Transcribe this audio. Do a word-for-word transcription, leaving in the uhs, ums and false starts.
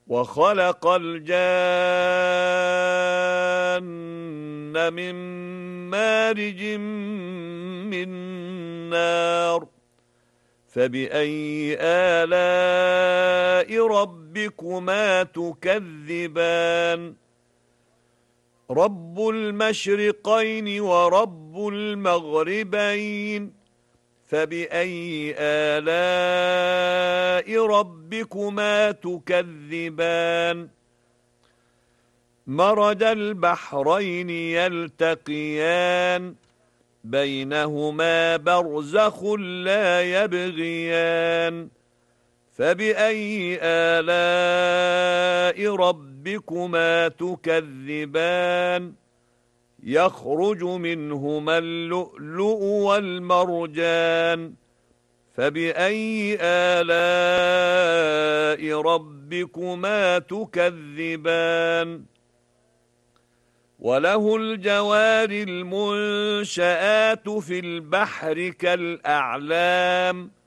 وخلق الجان من مارج من نار فبأي آلاء ربكما تكذبان رب المشرقين ورب المغربين فبأي آلاء ربكما تكذبان مرج البحرين يلتقيان بينهما برزخ لا يبغيان فبأي آلاء ربكما تكذبان يخرج منهما اللؤلؤ والمرجان فبأي آلاء ربكما تكذبان وله الجوار المنشآت في البحر كالأعلام